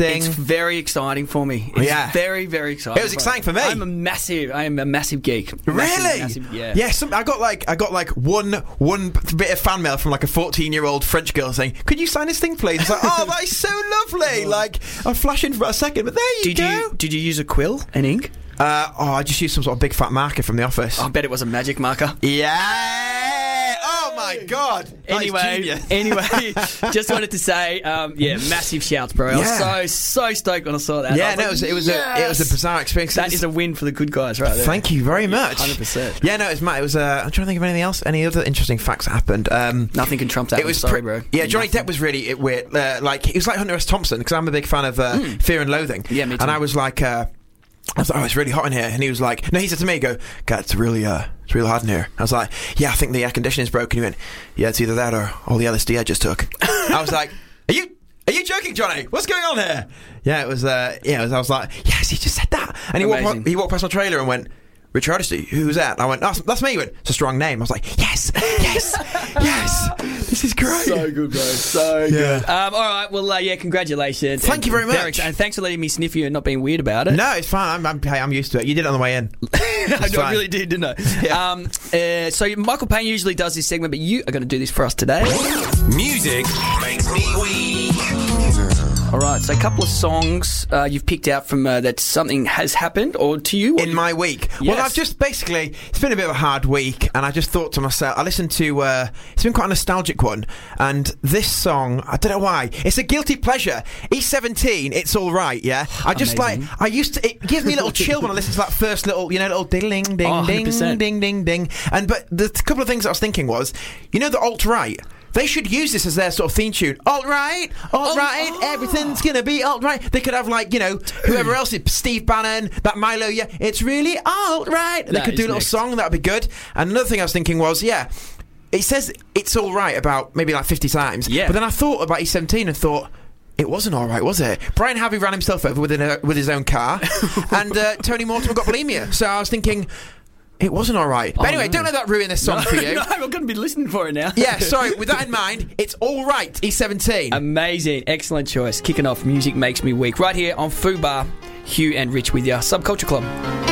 interesting? It's very exciting for me. It's very, very exciting. It was exciting for me. I am a massive geek. Really? Massive, yeah. Yeah. I got like one bit of fan mail from like a 14-year-old French girl saying, "Could you sign this thing, please?" It's like, oh, that is so lovely. Like, I'm flashing for about a second, but there you go. Did you use a quill and ink? I just used some sort of big fat marker from the office. I bet it was a magic marker. Yeah. Oh my God. Anyway, just wanted to say, massive shouts, bro. I was so stoked when I saw that. Yeah, it was a bizarre experience. That is a win for the good guys, right there. Thank you very much. 100%. Yeah, no, it was Matt. It was. I'm trying to think of anything else. Any other interesting facts that happened? Nothing can trump that. It was sorry, bro. Yeah, Johnny Depp was really weird. Like, he was like Hunter S. Thompson, because I'm a big fan of Fear and Loathing. Yeah, me too. And I was like, oh, it's really hot in here. And he was like, no, he said to me, God, it's really hot in here. I was like, yeah, I think the air conditioning's broken. He went, yeah, it's either that or all the LSD I just took. I was like, are you joking, Johnny? What's going on here? Yeah, it was, I was like, yes, he just said that. And he walked past my trailer and went, Rich Hardesty, who's that? I went, that's me. He went, it's a strong name. I was like, yes, this is great. So good, bro. So good. All right, well, congratulations. Thank you very much. And thanks for letting me sniff you and not being weird about it. No, it's fine. I'm used to it. You did it on the way in. I really did, didn't I? Yeah. So Michael Payne usually does this segment, but you are going to do this for us today. Music makes me weak. All right, so a couple of songs you've picked out from that something has happened, or to you? In my week. Yes. Well, I've just basically, it's been a bit of a hard week, and I just thought to myself, I listened to, it's been quite a nostalgic one, and this song, I don't know why, it's a guilty pleasure. E17, It's All Right, yeah? I just it gives me a little chill when I listen to that first little ding, ding, ding, ding, ding. But the couple of things I was thinking was, the alt-right? They should use this as their sort of theme tune. All right, everything's gonna be all right. They could have whoever else, Steve Bannon, that Milo. Yeah, it's really all right. They could do a little song that would be good. And another thing I was thinking was, it says it's all right about maybe like 50 times. Yeah. But then I thought about E17 and thought, it wasn't all right, was it? Brian Harvey ran himself over with his own car, and Tony Mortimer got bulimia. So I was thinking, it wasn't all right. But anyway, don't let that ruin this song for you. No, I'm going to be listening for it now. Yeah, sorry. With that in mind, it's all right, E17. Amazing. Excellent choice. Kicking off Music Makes Me Weak. Right here on Fubar. Hugh and Rich with you. Subculture Club.